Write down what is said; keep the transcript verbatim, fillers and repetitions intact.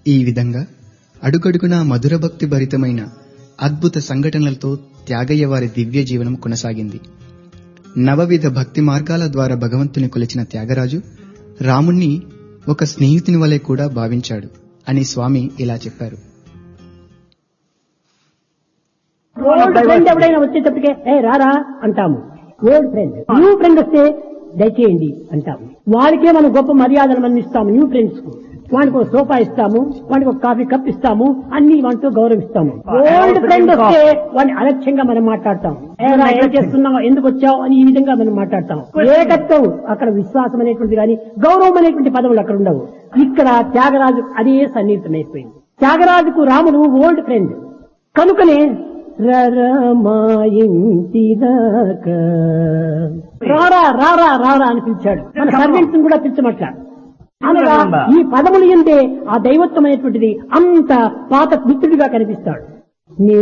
ఈ విధంగా అడుగడుగునా మధుర భక్తి భరితమైన అద్భుత సంఘటనలతో త్యాగయ్య వారి దివ్య జీవనం కొనసాగింది. నవవిధ భక్తి మార్గాల ద్వారా భగవంతుని కొలిచిన త్యాగరాజు రాముణ్ణి ఒక స్నేహితుని వలె కూడా భావించాడు అని స్వామి ఇలా చెప్పారు. ఓల్డ్ ఫ్రెండ్ ఎవడైనా వచ్చేటప్పటికే ఏ రారా అంటాము. Old friend. న్యూ ఫ్రెండ్ వస్తే దయచేయండి అంటాము. వాడికే మనం గొప్ప మర్యాదలు మనం ఇస్తాము. న్యూ ఫ్రెండ్స్ కు వాడికి ఒక సోఫా ఇస్తాము, వాడికి ఒక కాఫీ కప్ ఇస్తాము, అన్ని వాటితో గౌరవిస్తాము. ఓల్డ్ ఫ్రెండ్ వస్తే వాడిని అలక్ష్యంగా మనం మాట్లాడతాం. ఏరా ఏం చేస్తున్నావు, ఎందుకు వచ్చావు అని ఈ విధంగా మనం మాట్లాడతాం. ఏకత్వం అక్కడ విశ్వాసం అనేటువంటి కానీ గౌరవం అనేటువంటి పదవులు అక్కడ ఉండవు. ఇక్కడ త్యాగరాజు అదే సన్నిహితమైపోయింది. త్యాగరాజుకు రాముడు ఓల్డ్ ఫ్రెండ్ కనుకనే రారా రారా రారా అని పిలిచాడు. మన సర్వెంట్స్ కూడా పిలిచమట్ల. అనగా ఈ పదములు ఎందే ఆ దైవత్వం అనేటువంటిది అంత పాత మిత్రుడిగా కనిపిస్తాడు.